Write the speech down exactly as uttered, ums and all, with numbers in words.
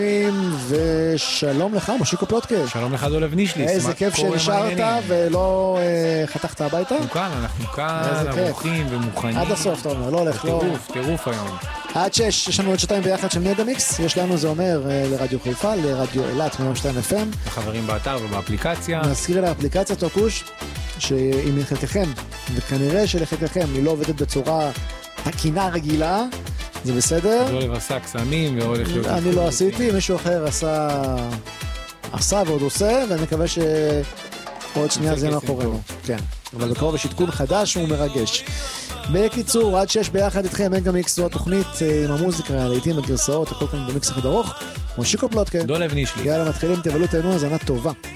ושלום לך, מושיקו פלוטקה. שלום לך דולב נישליס. איזה כיף שנשארת ולא חתכת הביתה. אנחנו כאן, אנחנו כאן, ערוכים ומוכנים. עד הסוף, אתה אומר, לא הולך, לא. טירוף, טירוף היום. עד שש, יש לנו עוד שתיים ביחד של מגה מיקס. יש לנו, זה אומר, לרדיו חיפה, לרדיו אילת, מאה ושתיים אף אם. החברים באתר ובאפליקציה. נזכיר על האפליקציה תוקוש, שאם לחלקכם, וכנראה שלחלקכם היא לא עובדת בצורה תקינה רגילה, זה בסדר. דולב עשה קסמים והולך להיות... אני לא עשיתי, מישהו אחר עשה... עשה ועוד עושה, ואני מקווה שעוד שנייה זה מאחורינו. כן, אבל בקרוב יש עדכון חדש ומרגש. בקיצור, עד שש ביחד איתכם, מגה מיקס, זו התוכנית עם המוזיקה, לעיתים הגרסאות, הכל כאן במיקס אחד ארוך. מושיקו פלוטקה. דולב נישליס. יאללה, מתחילים, תבלו תהנו, האזנה טובה.